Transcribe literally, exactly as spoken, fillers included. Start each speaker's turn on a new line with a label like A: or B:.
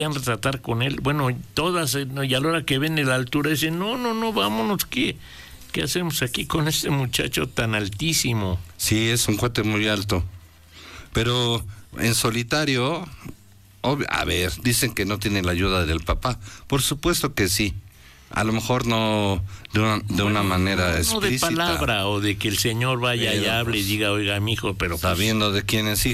A: tratar con él. Bueno, todas, ¿no? Y a la hora que ven la altura dicen, no, no, no, vámonos, ¿qué, qué hacemos aquí con este muchacho tan altísimo?
B: Sí, es un cuate muy alto. Pero en solitario, obvio, a ver, dicen que no tiene la ayuda del papá. Por supuesto que sí. A lo mejor no de una, de bueno, una manera
A: no,
B: explícita.
A: No de palabra, o de que el señor vaya pero, y hable pues, y diga, oiga, mijo, pero...
B: Sabiendo
A: pues,
B: de quién es hijo.